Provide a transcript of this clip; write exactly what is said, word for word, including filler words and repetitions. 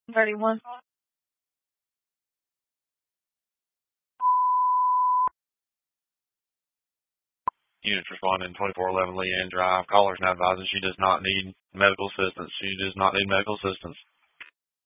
thirty-one. Units responding twenty-four eleven Leanne Drive. Caller's now advising she does not need medical assistance. She does not need medical assistance.